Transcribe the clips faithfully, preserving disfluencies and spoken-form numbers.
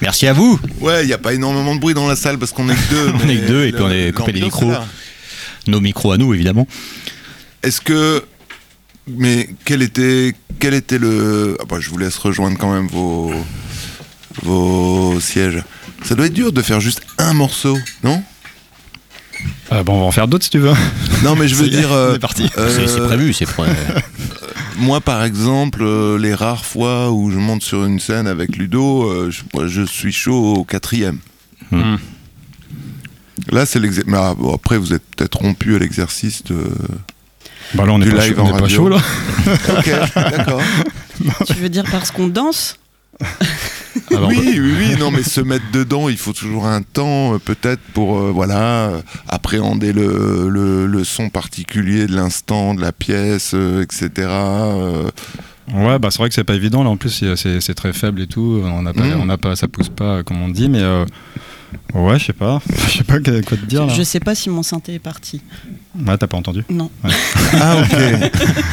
Merci à vous. Ouais, il n'y a pas énormément de bruit dans la salle parce qu'on est que deux. On est que deux et puis on est coupé les micros. Nos micros à nous, évidemment. Est-ce que... Mais quel était, quel était le... Ah bah, je vous laisse rejoindre quand même vos, vos sièges. Ça doit être dur de faire juste un morceau, non ? Euh, bon, on va en faire d'autres si tu veux. Non, mais je veux dire... Euh, c'est parti. Euh, c'est, c'est prévu, c'est prévu. Moi, par exemple, euh, les rares fois où je monte sur une scène avec Ludo, euh, je, moi, je suis chaud au quatrième. Mmh. Là, c'est l'exercice. Mais ah, bon, après, vous êtes peut-être rompu à l'exercice de... Bah là, on n'est pas, chaud, on est pas chaud, là. Ok, d'accord. Tu veux dire parce qu'on danse ? Alors, oui, oui, oui, non, mais se mettre dedans, il faut toujours un temps, euh, peut-être, pour euh, voilà, euh, appréhender le, le, le son particulier de l'instant, de la pièce, euh, et cetera. Euh... Ouais, bah c'est vrai que c'est pas évident. Là, en plus, c'est, c'est, c'est très faible et tout. On n'a pas, mmh. on n'a pas, ça pousse pas, comme on dit, mais euh, ouais, je sais pas, je sais pas quoi te dire. Là. Je sais pas si mon synthé est parti. Ouais, t'as pas entendu ? Non. Ouais. Ah, ok.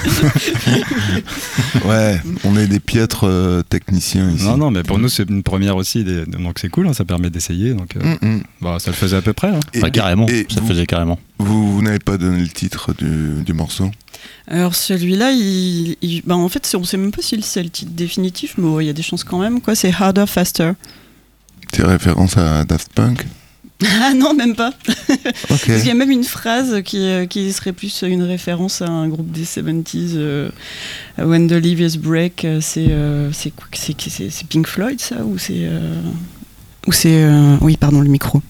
Ouais, on est des piètres euh, techniciens ici. Non, non, mais pour nous, c'est une première aussi, des, donc c'est cool, hein, ça permet d'essayer. Donc, euh, mm-hmm. bah, ça le faisait à peu près. Hein. Et, bah, carrément, et ça vous, faisait carrément. Vous, vous n'avez pas donné le titre du, du morceau ? Alors celui-là, il, il, bah, en fait, on sait même pas si c'est le titre définitif, mais il ouais, y a des chances quand même. Quoi, c'est Harder, Faster. C'est référence à Daft Punk ? Ah non, même pas. Okay. Parce qu'il y a même une phrase qui, qui serait plus une référence à un groupe des soixante-dix, euh, When the Leaves Break, c'est, euh, c'est, quoi, c'est, c'est, c'est Pink Floyd, ça ? Ou c'est... Euh, ou c'est euh, oui, pardon, le micro.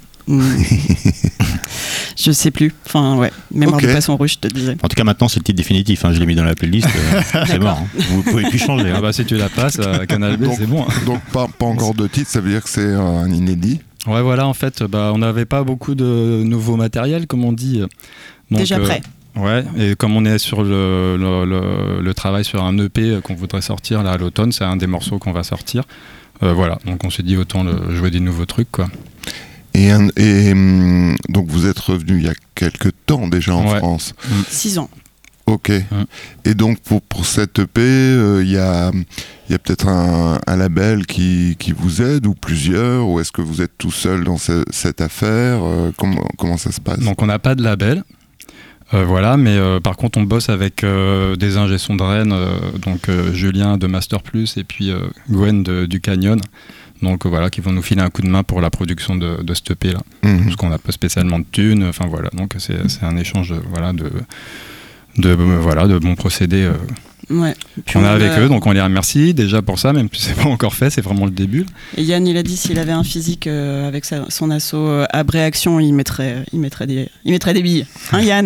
Je sais plus. Enfin, ouais. Mémoire okay. de poisson rouge, je te disais. En tout cas, maintenant, c'est le titre définitif. Hein. Je l'ai mis dans la playlist. Euh, c'est mort. Hein. Vous pouvez plus changer. Hein. Ah bah, si tu la passes à Canal B, donc, c'est bon. Hein. Donc, pas, pas encore de titre, ça veut dire que c'est un inédit ? Ouais, voilà, en fait, bah, on n'avait pas beaucoup de nouveaux matériels, comme on dit. Donc, déjà euh, prêt. Ouais, et comme on est sur le, le, le, le travail sur un E P qu'on voudrait sortir là à l'automne, c'est un des morceaux qu'on va sortir. Euh, voilà, donc on s'est dit autant le, jouer des nouveaux trucs, quoi. Et, un, et donc vous êtes revenu il y a quelques temps déjà en ouais. France. Mmh. Six ans. Ok. Mmh. Et donc pour, pour cette E P, il euh, y, a, y a peut-être un, un label qui, qui vous aide ou plusieurs, ou est-ce que vous êtes tout seul dans ce, cette affaire euh, comment, comment ça se passe ? Donc on n'a pas de label. Euh, voilà, mais euh, par contre on bosse avec euh, des ingé sons de Rennes, euh, donc euh, Julien de Master Plus et puis euh, Gwen de, du Canyon. Donc euh, voilà, qui vont nous filer un coup de main pour la production de, de ce E P là. Mmh. Parce qu'on n'a pas spécialement de thunes, enfin voilà, donc c'est, c'est un échange voilà, de, de, euh, voilà, de bons procédés. Euh, ouais. Puis on est avec euh... eux, donc on les remercie déjà pour ça, même si c'est pas encore fait, c'est vraiment le début. Et Yann, il a dit s'il avait un physique euh, avec sa, son asso euh, Abré Action, il mettrait, il, mettrait des, il mettrait des billes. Hein Yann ?